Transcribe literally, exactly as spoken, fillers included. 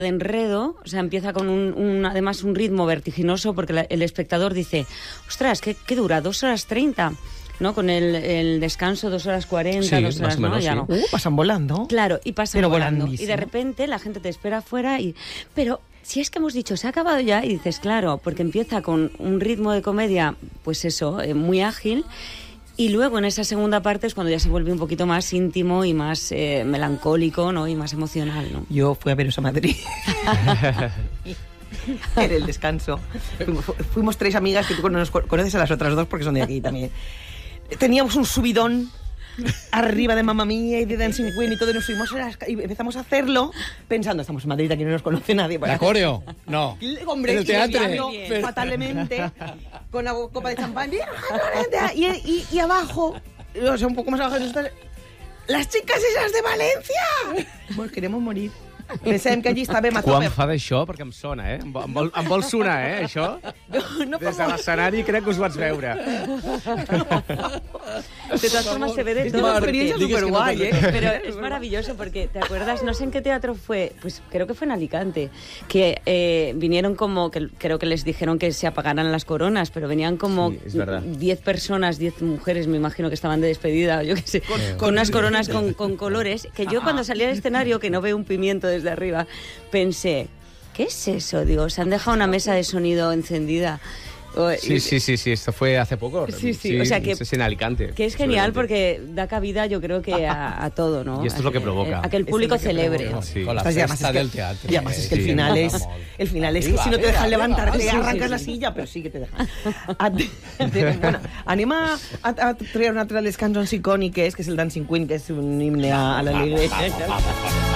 de enredo, o sea, empieza con un, un además un ritmo vertiginoso porque la, el espectador dice, ostras, ¿qué, qué dura? ¿Dos horas treinta? ¿No? Con el, el descanso, dos horas cuarenta, sí, dos horas, más o menos, ¿no? Ya sí. no. Uh, pasan volando. Claro, y pasan Pero volando. volandísimo. Y de repente la gente te espera afuera y... Pero si es que hemos dicho, se ha acabado ya, y dices, claro, porque empieza con un ritmo de comedia, pues eso, eh, muy ágil. Y luego en esa segunda parte es cuando ya se vuelve un poquito más íntimo y más eh, melancólico, ¿no? Y más emocional, ¿no? Yo fui a veros a Madrid. Era el descanso. Fuimos, fuimos tres amigas que tú nos conoces a las otras dos porque son de aquí también. Teníamos un subidón arriba de Mamma Mía y de Dancing Queen y todo, y nos fuimos a las, y empezamos a hacerlo pensando, estamos en Madrid, aquí no nos conoce nadie. ¿La coreo? No. Hombre, ¿En el teatro? Pero... fatalmente, con la copa de champán, y, y, y abajo, o sea, un poco más abajo, las chicas esas de Valencia. Pues queremos morir. Pensem que allí estàvem a tope. Quan fa d'això? Perquè em sona, eh? Em vol, em vol sonar, eh, això? No, no Des de l'escenari crec que us vaig veure. De todas formas se ve de Es todo. una porque- experiencia súper guay, ¿eh? Pero es maravilloso porque, ¿te acuerdas? No sé en qué teatro fue, pues creo que fue en Alicante, que eh, vinieron como, que creo que les dijeron que se apagaran las coronas, pero venían como Sí, es verdad. diez personas, diez mujeres, me imagino que estaban de despedida, yo qué sé, con, con unas coronas con, con colores, que yo cuando salí al escenario, que no veo un pimiento desde arriba, pensé, ¿qué es eso? Digo, se han dejado una mesa de sonido encendida. O- Sí, sí, sí, sí, esto fue hace poco. Sí, sí, o sea que- no sé si en Alicante. Que es genial seguramente. porque da cabida, yo creo que a, a todo, ¿no? Y esto es lo que provoca. A que el Esto público es lo que celebre. provoca. Sí. Con la Pues y además festa es que- del teatro. Y además es que el Sí. final es... Molt. El final es que Vinga, si no te vinga, dejan vinga. levantarte, Sí, sí, arrancas sí, la sí. silla, però sí que te dejan. Et- bueno, anem a, a, a treure un altre de les cançons icòniques, que és el Dancing Queen, que és un himne a, a la iglesia.